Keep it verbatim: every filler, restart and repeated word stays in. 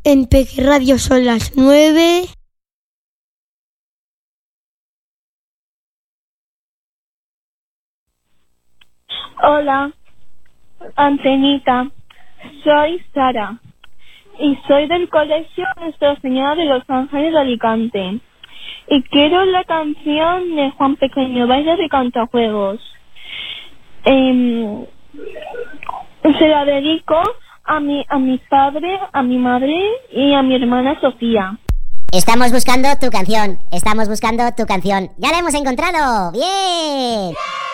En Peque Radio son las nueve. Hola, Antenita. Soy Sara y soy del Colegio Nuestra Señora de los Ángeles de Alicante. Y quiero la canción de Juan Pequeño, Baile de Cantajuegos. Eh, se la dedico a mi, a mi padre, a mi madre y a mi hermana Sofía. Estamos buscando tu canción, estamos buscando tu canción. ¡Ya la hemos encontrado! ¡Bien!